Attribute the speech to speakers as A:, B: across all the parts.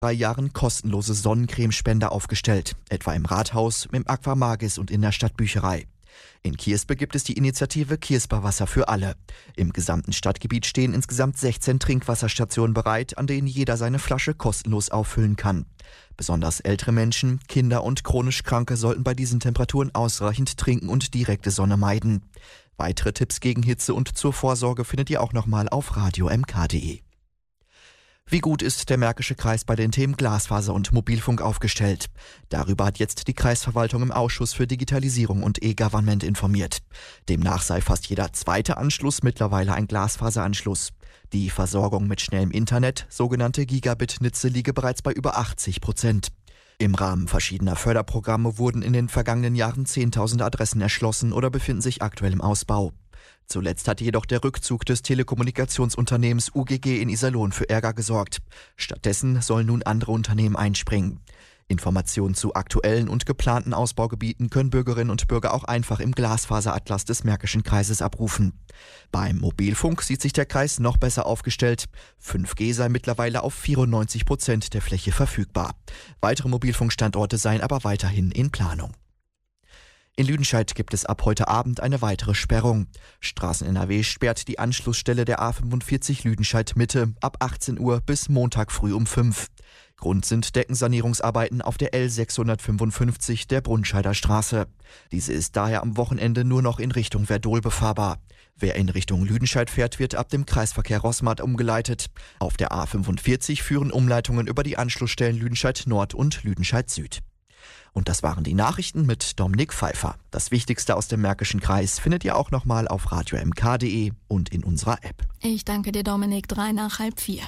A: 3 Jahren kostenlose Sonnencremespender aufgestellt, etwa im Rathaus, im Aquamagis und in der Stadtbücherei. In Kierspe gibt es die Initiative Kiersperwasser für alle. Im gesamten Stadtgebiet stehen insgesamt 16 Trinkwasserstationen bereit, an denen jeder seine Flasche kostenlos auffüllen kann. Besonders ältere Menschen, Kinder und chronisch Kranke sollten bei diesen Temperaturen ausreichend trinken und direkte Sonne meiden. Weitere Tipps gegen Hitze und zur Vorsorge findet ihr auch nochmal auf radiomk.de. Wie gut ist der Märkische Kreis bei den Themen Glasfaser und Mobilfunk aufgestellt? Darüber hat jetzt die Kreisverwaltung im Ausschuss für Digitalisierung und E-Government informiert. Demnach sei fast jeder zweite Anschluss mittlerweile ein Glasfaseranschluss. Die Versorgung mit schnellem Internet, sogenannte Gigabit-Nitze, liege bereits bei über 80%. Im Rahmen verschiedener Förderprogramme wurden in den vergangenen Jahren 10.000 Adressen erschlossen oder befinden sich aktuell im Ausbau. Zuletzt hat jedoch der Rückzug des Telekommunikationsunternehmens UGG in Iserlohn für Ärger gesorgt. Stattdessen sollen nun andere Unternehmen einspringen. Informationen zu aktuellen und geplanten Ausbaugebieten können Bürgerinnen und Bürger auch einfach im Glasfaseratlas des Märkischen Kreises abrufen. Beim Mobilfunk sieht sich der Kreis noch besser aufgestellt. 5G sei mittlerweile auf 94% der Fläche verfügbar. Weitere Mobilfunkstandorte seien aber weiterhin in Planung. In Lüdenscheid gibt es ab heute Abend eine weitere Sperrung. Straßen NRW sperrt die Anschlussstelle der A45 Lüdenscheid Mitte ab 18 Uhr bis Montag früh um 5. Grund sind Deckensanierungsarbeiten auf der L655 der Brunscheider Straße. Diese ist daher am Wochenende nur noch in Richtung Werdohl befahrbar. Wer in Richtung Lüdenscheid fährt, wird ab dem Kreisverkehr Roßmarkt umgeleitet. Auf der A45 führen Umleitungen über die Anschlussstellen Lüdenscheid Nord und Lüdenscheid Süd. Und das waren die Nachrichten mit Dominik Pfeiffer. Das Wichtigste aus dem Märkischen Kreis findet ihr auch nochmal auf radiomk.de und in unserer App.
B: Ich danke dir, Dominik. 3:03.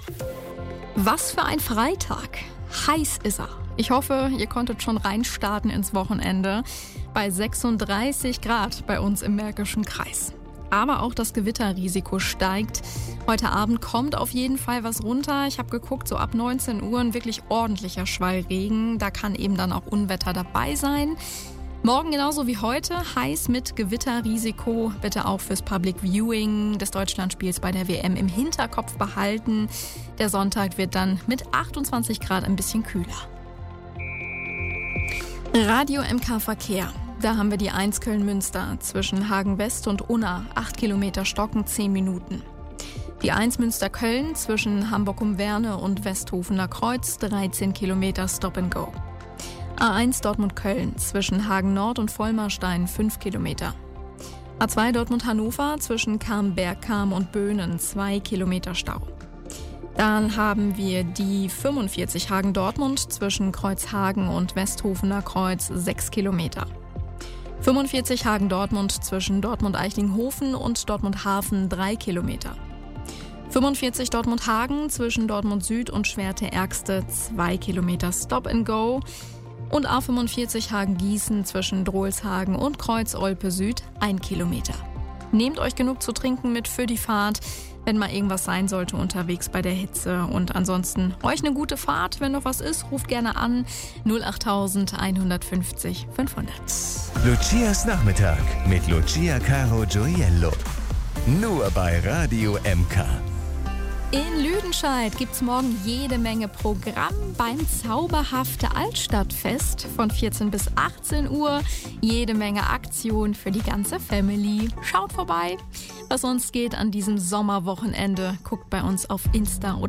B: Was für ein Freitag. Heiß ist er. Ich hoffe, ihr konntet schon reinstarten ins Wochenende. Bei 36 Grad bei uns im Märkischen Kreis. Aber auch das Gewitterrisiko steigt. Heute Abend kommt auf jeden Fall was runter. Ich habe geguckt, so ab 19 Uhr ein wirklich ordentlicher Schwall Regen. Da kann eben dann auch Unwetter dabei sein. Morgen genauso wie heute, heiß mit Gewitterrisiko. Bitte auch fürs Public Viewing des Deutschlandspiels bei der WM im Hinterkopf behalten. Der Sonntag wird dann mit 28 Grad ein bisschen kühler. Radio MK Verkehr. Da haben wir die 1 Köln-Münster zwischen Hagen West und Unna, 8 Kilometer Stocken, 10 Minuten. Die 1 Münster-Köln zwischen Hamburg-Umwerne und Westhofener Kreuz, 13 Kilometer Stop and Go. A1 Dortmund-Köln zwischen Hagen Nord und Vollmarstein, 5 Kilometer. A2 Dortmund-Hannover zwischen Kam-Bergkam und Böhnen, 2 Kilometer Stau. Dann haben wir die 45 Hagen-Dortmund zwischen Kreuzhagen und Westhofener Kreuz, 6 Kilometer. 45 Hagen-Dortmund zwischen Dortmund-Eichlinghofen und Dortmund-Hafen, 3 Kilometer. 45 Dortmund-Hagen zwischen Dortmund Süd und Schwerte-Ergste, 2 Kilometer Stop and Go. Und A45 Hagen-Gießen zwischen Drohlshagen und Kreuz-Olpe Süd, 1 Kilometer. Nehmt euch genug zu trinken mit für die Fahrt, wenn mal irgendwas sein sollte unterwegs bei der Hitze. Und ansonsten euch eine gute Fahrt. Wenn noch was ist, ruft gerne an 08000 150 500.
C: Lucias Nachmittag mit Lucia Caro Gioiello. Nur bei Radio MK.
B: In Lüdenscheid gibt's morgen jede Menge Programm beim Zauberhafte Altstadtfest von 14 bis 18 Uhr. Jede Menge Aktionen für die ganze Family. Schaut vorbei. Was sonst geht an diesem Sommerwochenende, guckt bei uns auf Insta oder